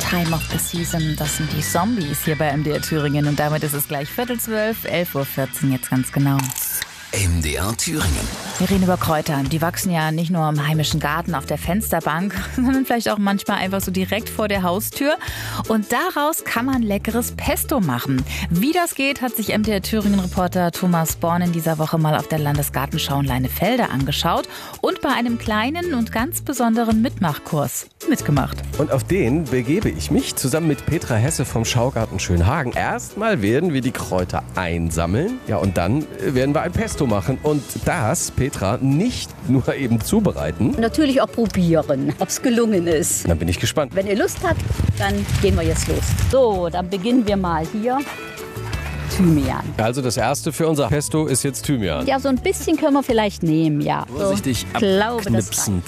Time of the Season, das sind die Zombies hier bei MDR Thüringen. Und damit ist es gleich 11:45, 11:14 Uhr jetzt ganz genau. MDR Thüringen. Wir reden über Kräuter. Die wachsen ja nicht nur im heimischen Garten auf der Fensterbank, sondern vielleicht auch manchmal einfach so direkt vor der Haustür. Und daraus kann man leckeres Pesto machen. Wie das geht, hat sich MDR Thüringen-Reporter Thomas Born in dieser Woche mal auf der Landesgartenschau in Leinefelde angeschaut und bei einem kleinen und ganz besonderen Mitmachkurs mitgemacht. Und auf den begebe ich mich zusammen mit Petra Hesse vom Schaugarten Schönhagen. Erstmal werden wir die Kräuter einsammeln, ja, und dann werden wir ein Pesto machen. Und das, Petra, nicht nur eben zubereiten. Natürlich auch probieren, ob es gelungen ist. Dann bin ich gespannt. Wenn ihr Lust habt, dann gehen wir jetzt los. So, dann beginnen wir mal hier. Thymian. Also das erste für unser Pesto ist jetzt Thymian. Ja, so ein bisschen können wir vielleicht nehmen, ja. Vorsichtig so, ich glaube, das abknipsen.